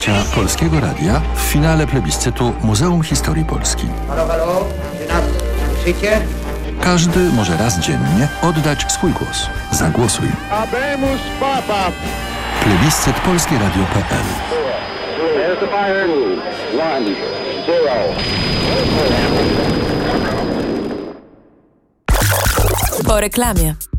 Polskiego Radia w finale plebiscytu Muzeum Historii Polski. Halo, halo, czy nas słyszycie? Każdy może raz dziennie oddać swój głos. Zagłosuj. Habemus Papa! Plebiscyt polskieradio.pl. There's the fire. 2, 1, 0. Po reklamie.